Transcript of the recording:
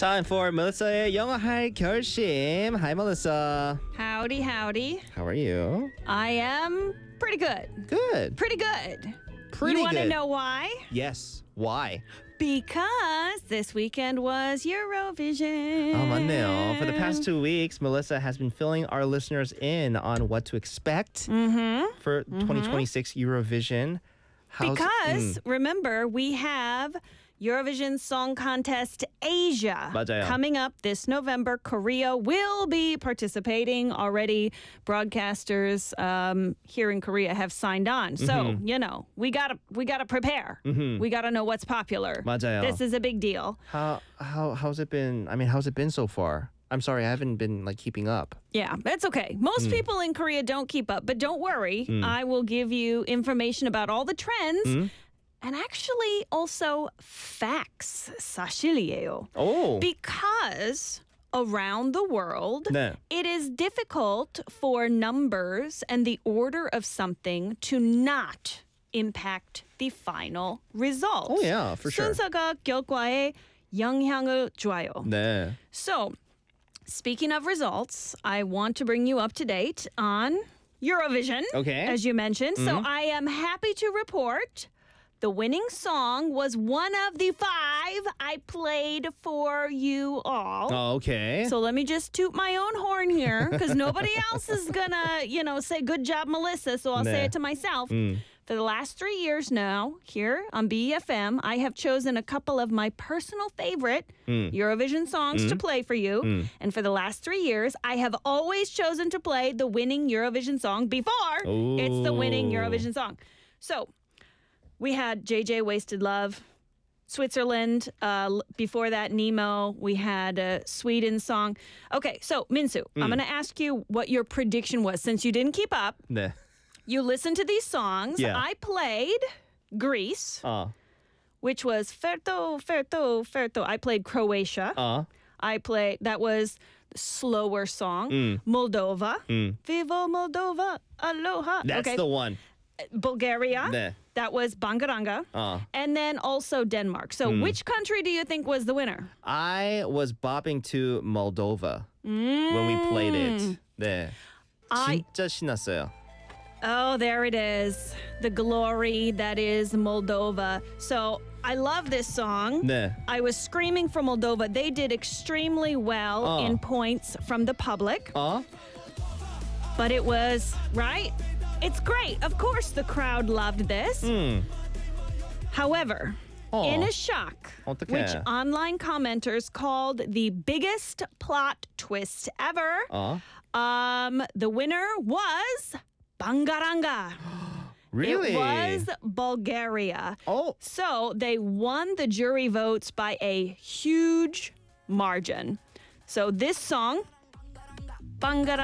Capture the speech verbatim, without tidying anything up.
Time for Melissa의 영어할 결심. Hi, Melissa. Howdy, howdy. How are you? I am pretty good. Good. Pretty good. Pretty You want to good. know why? Yes. Why? Because this weekend was Eurovision. Oh, 맞네요. For the past two weeks, Melissa has been filling our listeners in on what to expect Mm-hmm. for twenty twenty-six Eurovision. How's- Because Mm. remember, we have Eurovision Song Contest Asia 맞아요. coming up this November. Korea will be participating. Already, broadcasters um, here in Korea have signed on. So Mm-hmm. you know we gotta we gotta prepare. We gotta know what's popular. 맞아요. This is a big deal. How how how's it been? I mean, how's it been so far? I'm sorry, I haven't been like keeping up. Yeah, that's okay. Most people in Korea don't keep up, but don't worry. I will give you information about all the trends. And actually also facts, 사실이에요. Oh. Because around the world, 네. it is difficult for numbers and the order of something to not impact the final result. Oh, yeah, for sure. 순서가 결과에 영향을 줘요. 네. So, speaking of results, I want to bring you up to date on Eurovision, Okay. as you mentioned. So I am happy to report the winning song was one of the five I played for you all. Oh, okay. So let me just toot my own horn here because nobody else is gonna, you know, say good job, Melissa. So I'll say 네. it to myself. For the last three years now, here on B E F M, I have chosen a couple of my personal favorite Eurovision songs to play for you. And for the last three years, I have always chosen to play the winning Eurovision song before it's the winning Ooh. Eurovision song. So we had J J Wasted Love, Switzerland. Uh, l- before that, Nemo. We had a Sweden song. Okay, so Minsu, I'm going to ask you what your prediction was since you didn't keep up. 네. You listened to these songs. Yeah. I played Greece, 어. which was Ferto, Ferto, Ferto. I played Croatia. 어. I played, that was the slower song. Mm. Moldova. Viva Moldova. Aloha. That's okay. the one. Bulgaria. 네. That was Bangaranga. 어. And then also Denmark. So which country do you think was the winner? I was bopping to Moldova when we played it. 네. I- 진짜 신났어요. Oh, there it is. The glory that is Moldova. So I love this song. 네. I was screaming for Moldova. They did extremely well Oh. in points from the public. 어? But it was, right? It's great. Of course, the crowd loved this. 음. However, Oh. in a shock, 어떡해. which online commenters called the biggest plot twist ever, 어? um, the winner was Bangaranga. Really? It was Bulgaria. Oh. So they won the jury votes by a huge margin. So this song, Bangaranga.